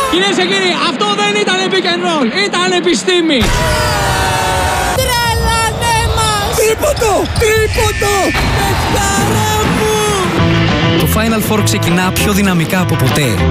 Κυρίες και κύριοι, αυτό δεν ήταν pick and roll, ήταν επιστήμη. Τρελάνε μας! Τρίποντο! Παιδιάρα μου! Το Final Four ξεκινά πιο δυναμικά από ποτέ.